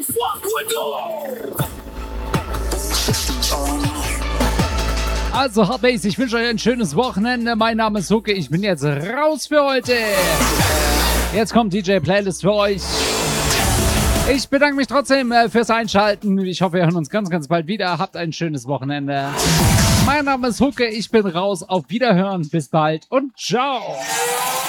Also Hardbase, ich wünsche euch ein schönes Wochenende. Mein Name ist Hucke, ich bin jetzt raus für heute. Jetzt kommt DJ Playlist für euch. Ich bedanke mich trotzdem fürs Einschalten. Ich hoffe, wir hören uns ganz, ganz bald wieder. Habt ein schönes Wochenende. Mein Name ist Hucke, ich bin raus. Auf Wiederhören, bis bald und ciao.